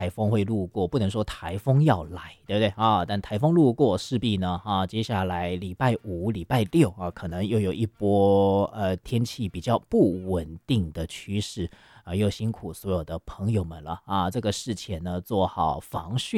台风会路过，不能说台风要来，对不对啊？但台风路过，势必呢接下来礼拜五、礼拜六可能又有一波天气比较不稳定的趋势又辛苦所有的朋友们了这个事前呢做好防汛